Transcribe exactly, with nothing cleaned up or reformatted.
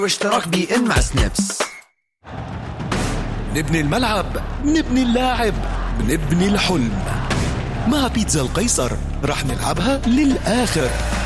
واشتراك بي ان مع سنابس. نبني الملعب، نبني اللاعب، نبني الحلم. مع بيتزا القيصر رح نلعبها للآخر.